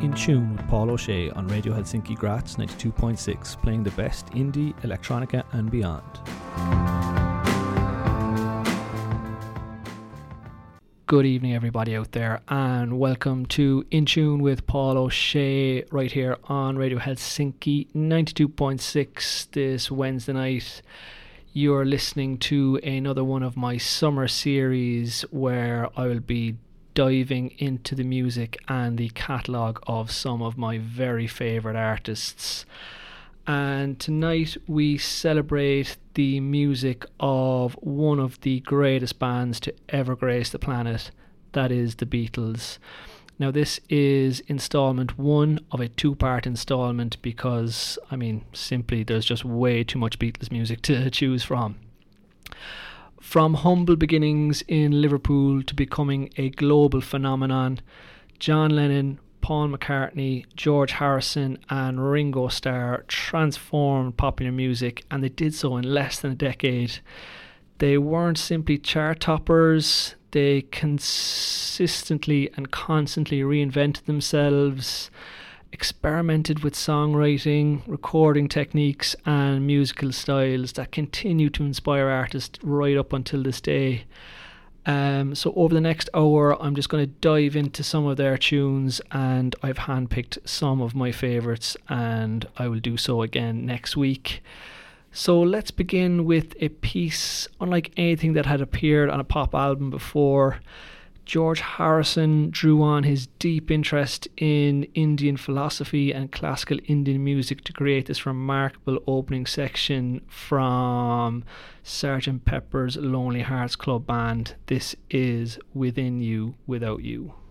In Tune with Paul O'Shea on Radio Helsinki Graz 92.6, playing the best indie, electronica and beyond. Good evening everybody out there, and welcome to In Tune with Paul O'Shea right here on Radio Helsinki 92.6 this Wednesday night. You're listening to another one of my summer series where I will be diving into the music and the catalogue of some of my very favourite artists. And tonight we celebrate the music of one of the greatest bands to ever grace the planet, that is the Beatles. Now this is installment 1 of a 2-part installment because, simply there's just way too much Beatles music to choose from. From humble beginnings in Liverpool to becoming a global phenomenon, John Lennon, Paul McCartney, George Harrison and Ringo Starr transformed popular music, and they did so in less than a decade. They weren't simply chart toppers, they consistently and constantly reinvented themselves, experimented with songwriting, recording techniques and musical styles that continue to inspire artists right up until this day. So over the next hour I'm just going to dive into some of their tunes, and I've handpicked some of my favourites, and I will do so again next week. So let's begin with a piece unlike anything that had appeared on a pop album before. George Harrison drew on his deep interest in Indian philosophy and classical Indian music to create this remarkable opening section from Sgt. Pepper's Lonely Hearts Club Band. This is Within You, Without You.